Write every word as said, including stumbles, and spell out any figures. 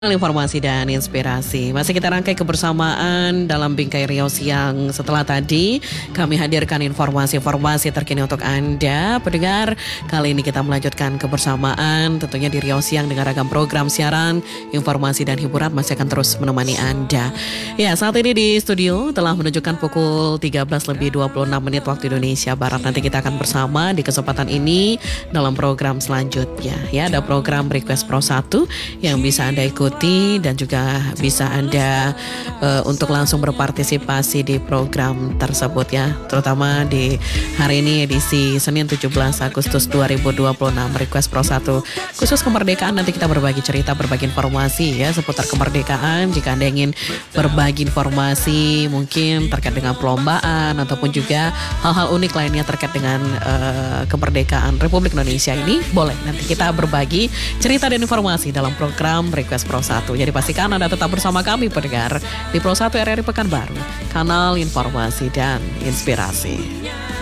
Informasi dan inspirasi. Masih kita rangkai kebersamaan dalam Bingkai Riau Siang. Setelah tadi kami hadirkan informasi-informasi terkini untuk Anda pendengar. Kali ini kita melanjutkan kebersamaan tentunya di Riau Siang dengan ragam program siaran, informasi dan hiburan masih akan terus menemani Anda. Ya, saat ini di studio telah menunjukkan pukul tiga belas lebih dua puluh enam menit waktu Indonesia Barat. Nanti kita akan bersama di kesempatan ini dalam program selanjutnya. Ya, ada program Request Pro satu yang bisa Anda ikuti dan juga bisa Anda uh, untuk langsung berpartisipasi di program tersebut ya, terutama di hari ini edisi Senin tujuh belas Agustus dua ribu dua puluh enam Request Pro satu khusus kemerdekaan. Nanti kita berbagi cerita, berbagi informasi ya seputar kemerdekaan. Jika Anda ingin berbagi informasi mungkin terkait dengan perlombaan ataupun juga hal-hal unik lainnya terkait dengan uh, kemerdekaan Republik Indonesia ini, boleh nanti kita berbagi cerita dan informasi dalam program Request Pro satu. Jadi pastikan Anda tetap bersama kami pendengar di Pro satu R R I Pekanbaru, kanal informasi dan inspirasi.